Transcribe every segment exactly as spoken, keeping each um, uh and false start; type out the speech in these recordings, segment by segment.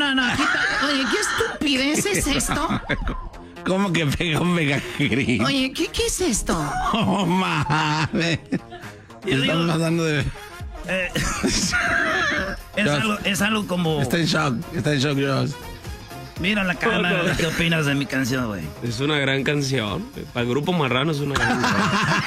no, no. Quita. Oye, ¿qué estupidez es esto? ¿Cómo que pega un mega gris? Oye, ¿qué, qué es esto? Oh, mames. Estamos hablando de... Eh, es, algo, es algo como... Está en shock, está en shock, Josh. Mira la cámara, ¿qué opinas de mi canción, güey? Es una gran canción. Para el Grupo Marrano es una gran canción.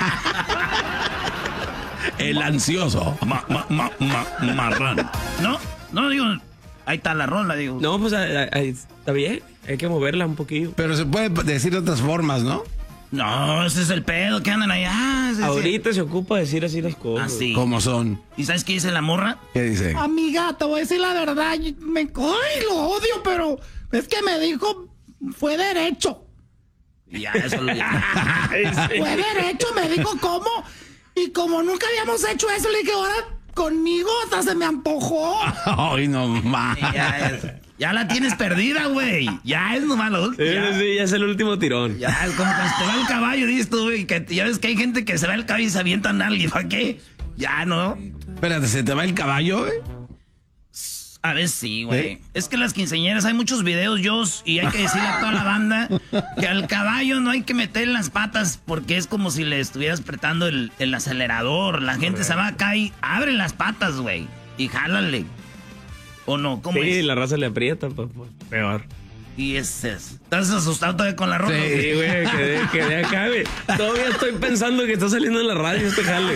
El ansioso. Ma, ma, ma, ma, marrano. No, no digo... Ahí está la rola, digo. No, pues ahí, ahí, está bien. Hay que moverla un poquito. Pero se puede decir de otras formas, ¿no? No, ese es el pedo, que andan ahí. Ah, ese, ahorita ese. se ocupa decir así las cosas. Así. ¿Cómo son? ¿Y sabes qué dice la morra? ¿Qué dice? Amiga, te voy a decir la verdad. Me ay, lo odio, pero es que me dijo, fue derecho. Ya, eso lo digo. Fue derecho, me dijo cómo. Y como nunca habíamos hecho eso, le dije, ahora conmigo hasta se me antojó. Ay, no más. Ya, es, ya la tienes perdida, güey. Ya es nomás lo último. Sí, ya. sí, ya es el último tirón. Ya es como que se te va el caballo, dices tú, güey. Que ya ves que hay gente que se va el caballo y se avientan a alguien. ¿Para qué? Ya, ¿no? Espérate, ¿se te va el caballo, güey? A ver, sí, güey. ¿Eh? Es que las quinceañeras, hay muchos videos, yo, y hay que decirle a toda la banda que al caballo no hay que meter las patas porque es como si le estuvieras apretando el, el acelerador. La gente se va acá y abre las patas, güey, y jálale. ¿O no? ¿Cómo sí, es? Sí, la raza le aprieta, pues, pues peor. Y es eso. ¿Estás asustado todavía con la ropa? Sí, güey, quedé, quedé acá, güey. Todavía estoy pensando que está saliendo en la radio este jale.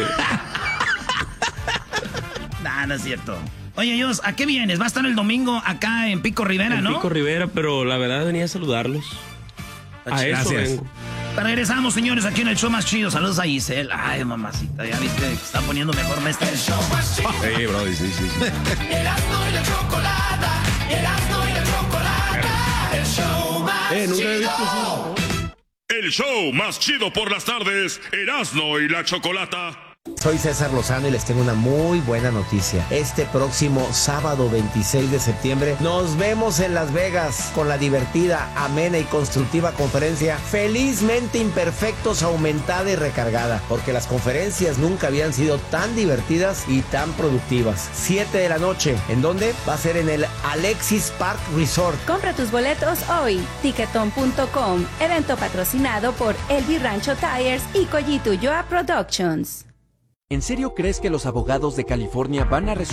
Nah, no es cierto. Oye, Dios, ¿a qué vienes? Va a estar el domingo acá en Pico Rivera, en ¿no? Pico Rivera, pero la verdad venía a saludarlos. A eso vengo. Regresamos, señores, aquí en el show más chido. Saludos a Giselle. Ay, mamacita, ya viste que está poniendo mejor mestre. El show más chido. Sí, bro, sí, sí, sí. Erasmo y la chocolata. Erasmo y la chocolata. El show más eh, nunca chido. he visto eso. El show más chido por las tardes. Erasmo y la chocolata. Soy César Lozano y les tengo una muy buena noticia. Este próximo sábado veintiséis de septiembre nos vemos en Las Vegas con la divertida, amena y constructiva conferencia Felizmente Imperfectos, aumentada y recargada, porque las conferencias nunca habían sido tan divertidas y tan productivas. siete de la noche, ¿en dónde? Va a ser en el Alexis Park Resort. Compra tus boletos hoy, ticketon punto com, evento patrocinado por Elvi Rancho Tires y Collito Ulloa Productions. ¿En serio crees que los abogados de California van a resolver